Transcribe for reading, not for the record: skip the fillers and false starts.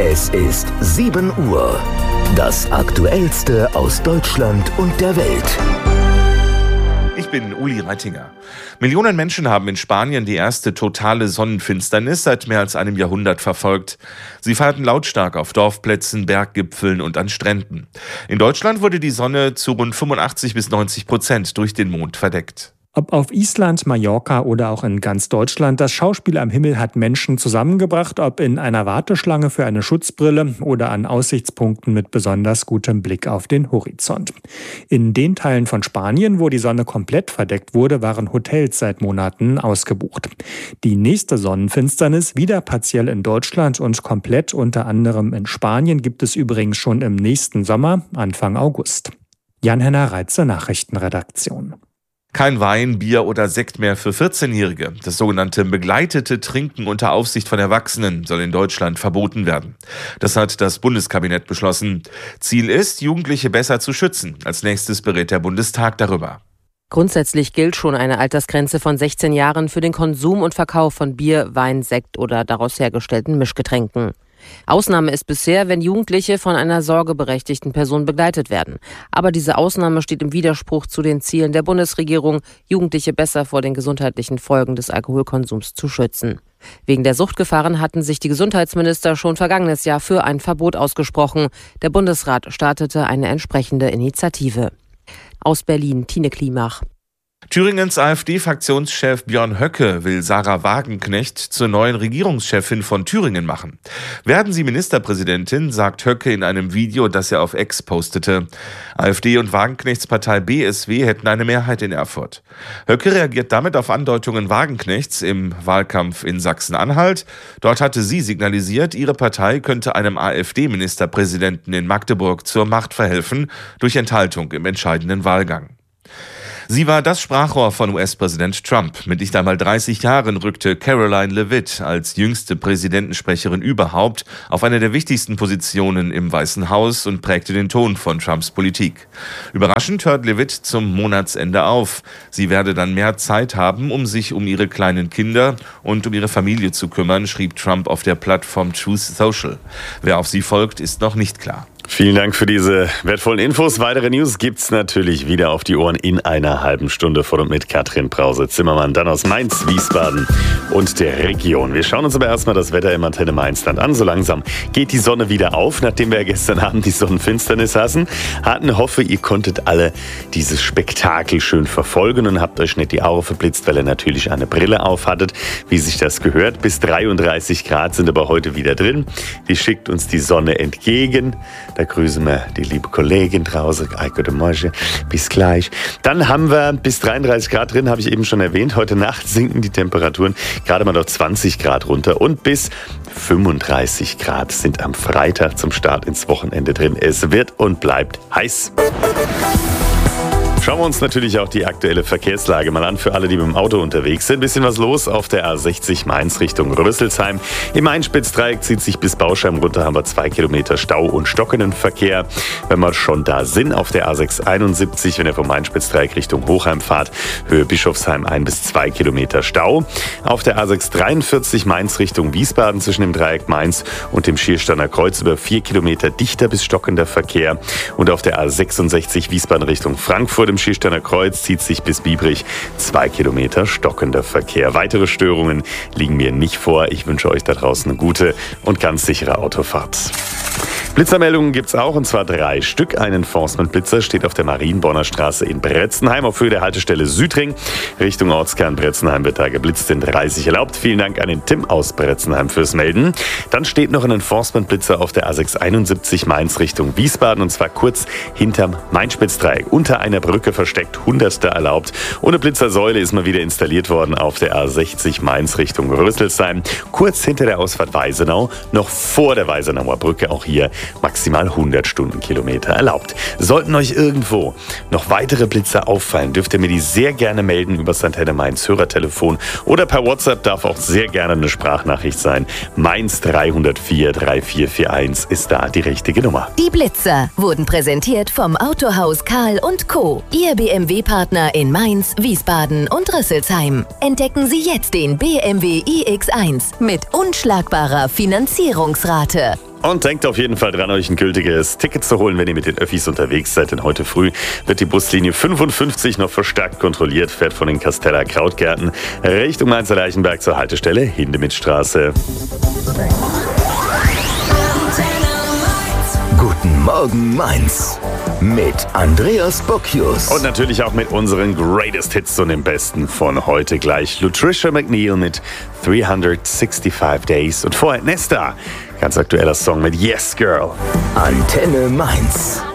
Es ist 7 Uhr. Das Aktuellste aus Deutschland und der Welt. Ich bin Uli Reitinger. Millionen Menschen haben in Spanien die erste totale Sonnenfinsternis seit mehr als einem Jahrhundert verfolgt. Sie feierten lautstark auf Dorfplätzen, Berggipfeln und an Stränden. In Deutschland wurde die Sonne zu rund 85-90% durch den Mond verdeckt. Ob auf Island, Mallorca oder auch in ganz Deutschland, das Schauspiel am Himmel hat Menschen zusammengebracht, ob in einer Warteschlange für eine Schutzbrille oder an Aussichtspunkten mit besonders gutem Blick auf den Horizont. In den Teilen von Spanien, wo die Sonne komplett verdeckt wurde, waren Hotels seit Monaten ausgebucht. Die nächste Sonnenfinsternis, wieder partiell in Deutschland und komplett unter anderem in Spanien, gibt es übrigens schon im nächsten Sommer, Anfang August. Jan-Henner Reitze, Nachrichtenredaktion. Kein Wein, Bier oder Sekt mehr für 14-Jährige. Das sogenannte begleitete Trinken unter Aufsicht von Erwachsenen soll in Deutschland verboten werden. Das hat das Bundeskabinett beschlossen. Ziel ist, Jugendliche besser zu schützen. Als nächstes berät der Bundestag darüber. Grundsätzlich gilt schon eine Altersgrenze von 16 Jahren für den Konsum und Verkauf von Bier, Wein, Sekt oder daraus hergestellten Mischgetränken. Ausnahme ist bisher, wenn Jugendliche von einer sorgeberechtigten Person begleitet werden. Aber diese Ausnahme steht im Widerspruch zu den Zielen der Bundesregierung, Jugendliche besser vor den gesundheitlichen Folgen des Alkoholkonsums zu schützen. Wegen der Suchtgefahren hatten sich die Gesundheitsminister schon vergangenes Jahr für ein Verbot ausgesprochen. Der Bundesrat startete eine entsprechende Initiative. Aus Berlin, Tine Klimach. Thüringens AfD-Fraktionschef Björn Höcke will Sarah Wagenknecht zur neuen Regierungschefin von Thüringen machen. Werden Sie Ministerpräsidentin, sagt Höcke in einem Video, das er auf X postete. AfD und Wagenknechts Partei BSW hätten eine Mehrheit in Erfurt. Höcke reagiert damit auf Andeutungen Wagenknechts im Wahlkampf in Sachsen-Anhalt. Dort hatte sie signalisiert, ihre Partei könnte einem AfD-Ministerpräsidenten in Magdeburg zur Macht verhelfen durch Enthaltung im entscheidenden Wahlgang. Sie war das Sprachrohr von US-Präsident Trump. Mit nicht einmal 30 Jahren rückte Caroline Leavitt als jüngste Präsidentensprecherin überhaupt auf eine der wichtigsten Positionen im Weißen Haus und prägte den Ton von Trumps Politik. Überraschend hört Leavitt zum Monatsende auf. Sie werde dann mehr Zeit haben, um sich um ihre kleinen Kinder und um ihre Familie zu kümmern, schrieb Trump auf der Plattform Truth Social. Wer auf sie folgt, ist noch nicht klar. Vielen Dank für diese wertvollen Infos. Weitere News gibt's natürlich wieder auf die Ohren in einer halben Stunde von und mit Katrin Brause-Zimmermann, dann aus Mainz, Wiesbaden und der Region. Wir schauen uns aber erstmal das Wetter im Antenne Mainzland an. So langsam geht die Sonne wieder auf, nachdem wir ja gestern Abend die Sonnenfinsternis hatten. Hoffe, ihr konntet alle dieses Spektakel schön verfolgen und habt euch nicht die Augen verblitzt, weil ihr natürlich eine Brille aufhattet, wie sich das gehört. Bis 33 Grad sind aber heute wieder drin. Die schickt uns die Sonne entgegen. Da grüßen wir die liebe Kollegin draußen. Guten Morgen, bis gleich. Dann haben wir bis 33 Grad drin, habe ich eben schon erwähnt. Heute Nacht sinken die Temperaturen gerade mal auf 20 Grad runter. Und bis 35 Grad sind am Freitag zum Start ins Wochenende drin. Es wird und bleibt heiß. Schauen wir uns natürlich auch die aktuelle Verkehrslage mal an für alle, die mit dem Auto unterwegs sind. Ein bisschen was los auf der A60 Mainz Richtung Rüsselsheim. Im Einspitzdreieck zieht sich bis Bauschheim runter, haben wir 2 Kilometer Stau und stockenden Verkehr. Wenn wir schon da sind, auf der A671, wenn ihr vom Einspitzdreieck Richtung Hochheim fahrt, Höhe Bischofsheim 1 bis 2 Kilometer Stau. Auf der A643 Mainz Richtung Wiesbaden zwischen dem Dreieck Mainz und dem Schiersteiner Kreuz über 4 Kilometer dichter bis stockender Verkehr. Und auf der A66 Wiesbaden Richtung Frankfurt im Schiersteiner Kreuz zieht sich bis Biebrich 2 Kilometer stockender Verkehr. Weitere Störungen liegen mir nicht vor. Ich wünsche euch da draußen eine gute und ganz sichere Autofahrt. Blitzermeldungen gibt es auch, und zwar 3 Stück. Ein Enforcement-Blitzer steht auf der Marienborner Straße in Bretzenheim auf Höhe der Haltestelle Südring. Richtung Ortskern Bretzenheim wird da geblitzt, in 30 erlaubt. Vielen Dank an den Tim aus Bretzenheim fürs Melden. Dann steht noch ein Enforcement-Blitzer auf der A671 Mainz Richtung Wiesbaden, und zwar kurz hinterm Mainspitzdreieck. Unter einer Brücke versteckt, 100. erlaubt. Ohne Blitzersäule ist mal wieder installiert worden auf der A60 Mainz Richtung Rüsselsheim. Kurz hinter der Ausfahrt Weisenau, noch vor der Weisenauer Brücke, auch hier maximal 100 Stundenkilometer erlaubt. Sollten euch irgendwo noch weitere Blitzer auffallen, dürft ihr mir die sehr gerne melden über das Antenne Mainz Hörertelefon oder per WhatsApp, darf auch sehr gerne eine Sprachnachricht sein. Mainz 304 3441 ist da die richtige Nummer. Die Blitzer wurden präsentiert vom Autohaus Karl & Co. Ihr BMW-Partner in Mainz, Wiesbaden und Rüsselsheim. Entdecken Sie jetzt den BMW iX1 mit unschlagbarer Finanzierungsrate. Und denkt auf jeden Fall dran, euch ein gültiges Ticket zu holen, wenn ihr mit den Öffis unterwegs seid. Denn heute früh wird die Buslinie 55 noch verstärkt kontrolliert, fährt von den Kasteller Krautgärten Richtung Mainz-Reichenberg zur Haltestelle Hindemitzstraße. Guten Morgen Mainz mit Andreas Bocchius. Und natürlich auch mit unseren Greatest Hits und dem Besten von heute gleich. Lutricia McNeil mit 365 Days und vorher Nesta. Ganz aktueller Song mit Yes Girl. Antenne Mainz.